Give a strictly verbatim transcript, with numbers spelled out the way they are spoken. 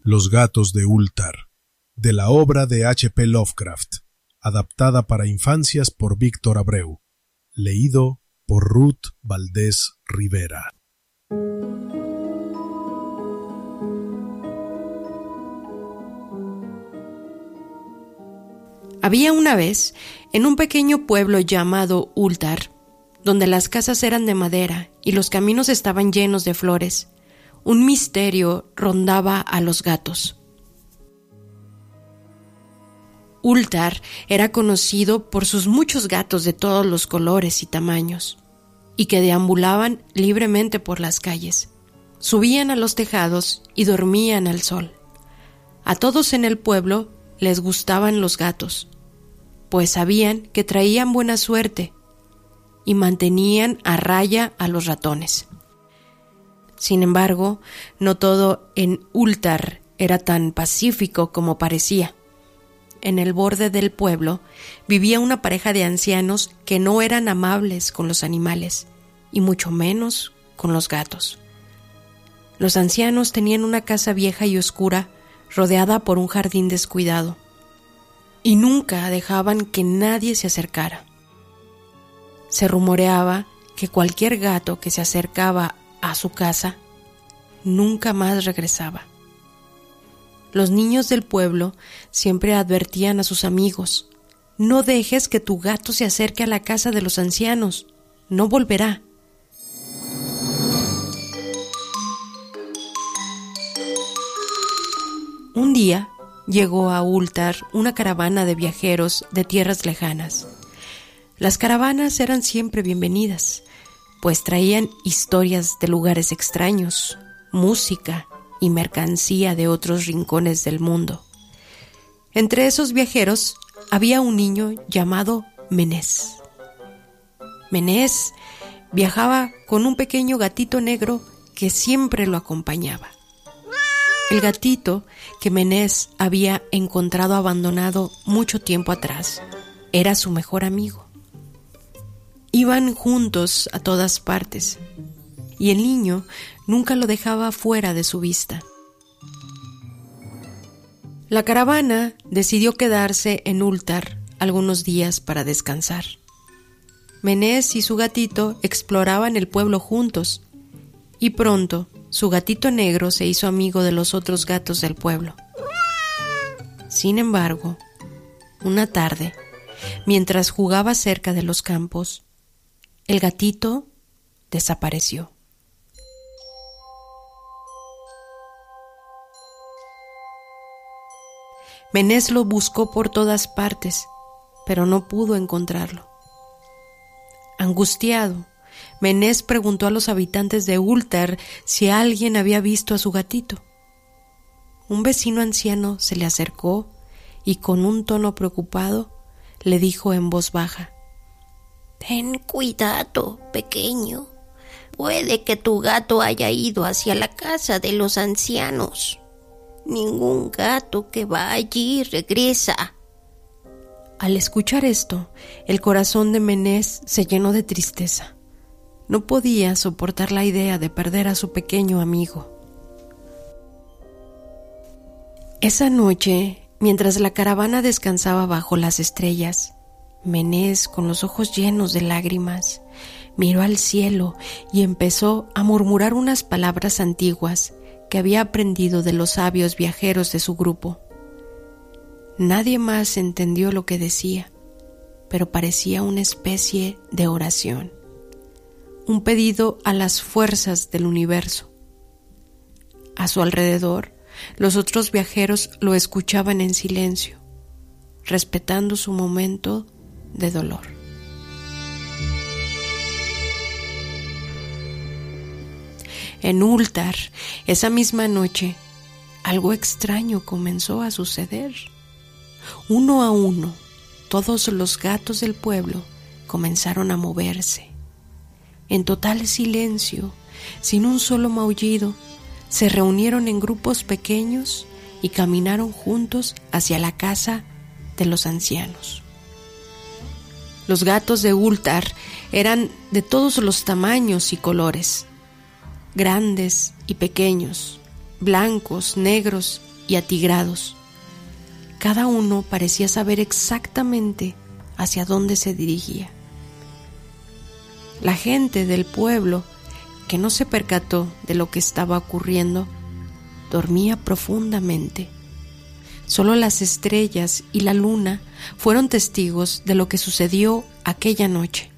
Los gatos de Ultar, de la obra de H P Lovecraft, adaptada para infancias por Víctor Abreu, leído por Ruth Valdés Rivera. Había una vez, en un pequeño pueblo llamado Ultar, donde las casas eran de madera y los caminos estaban llenos de flores, un misterio rondaba a los gatos. Ultar era conocido por sus muchos gatos de todos los colores y tamaños, y que deambulaban libremente por las calles. Subían a los tejados y dormían al sol. A todos en el pueblo les gustaban los gatos, pues sabían que traían buena suerte y mantenían a raya a los ratones. Sin embargo, no todo en Ultar era tan pacífico como parecía. En el borde del pueblo vivía una pareja de ancianos que no eran amables con los animales, y mucho menos con los gatos. Los ancianos tenían una casa vieja y oscura, rodeada por un jardín descuidado, y nunca dejaban que nadie se acercara. Se rumoreaba que cualquier gato que se acercaba a su casa nunca más regresaba. Los niños del pueblo siempre advertían a sus amigos: no dejes que tu gato se acerque a la casa de los ancianos, no volverá. Un día llegó a Ultar una caravana de viajeros de tierras lejanas. Las caravanas eran siempre bienvenidas, pues traían historias de lugares extraños, música y mercancía de otros rincones del mundo. Entre esos viajeros había un niño llamado Menés. Menés viajaba con un pequeño gatito negro que siempre lo acompañaba. El gatito que Menés había encontrado abandonado mucho tiempo atrás era su mejor amigo. Iban juntos a todas partes, y el niño nunca lo dejaba fuera de su vista. La caravana decidió quedarse en Ultar algunos días para descansar. Menés y su gatito exploraban el pueblo juntos, y pronto su gatito negro se hizo amigo de los otros gatos del pueblo. Sin embargo, una tarde, mientras jugaba cerca de los campos, el gatito desapareció. Menés lo buscó por todas partes, pero no pudo encontrarlo. Angustiado, Menés preguntó a los habitantes de Ultar si alguien había visto a su gatito. Un vecino anciano se le acercó y con un tono preocupado le dijo en voz baja: «Ten cuidado, pequeño. Puede que tu gato haya ido hacia la casa de los ancianos. Ningún gato que va allí regresa». Al escuchar esto, el corazón de Menés se llenó de tristeza. No podía soportar la idea de perder a su pequeño amigo. Esa noche, mientras la caravana descansaba bajo las estrellas, Menés, con los ojos llenos de lágrimas, miró al cielo y empezó a murmurar unas palabras antiguas que había aprendido de los sabios viajeros de su grupo. Nadie más entendió lo que decía, pero parecía una especie de oración, un pedido a las fuerzas del universo. A su alrededor, los otros viajeros lo escuchaban en silencio, respetando su momento de dolor. En Ultar, esa misma noche, algo extraño comenzó a suceder. Uno a uno, todos los gatos del pueblo comenzaron a moverse. En total silencio, sin un solo maullido, se reunieron en grupos pequeños y caminaron juntos hacia la casa de los ancianos. Los gatos de Ultar eran de todos los tamaños y colores, grandes y pequeños, blancos, negros y atigrados. Cada uno parecía saber exactamente hacia dónde se dirigía. La gente del pueblo, que no se percató de lo que estaba ocurriendo, dormía profundamente. Solo las estrellas y la luna fueron testigos de lo que sucedió aquella noche.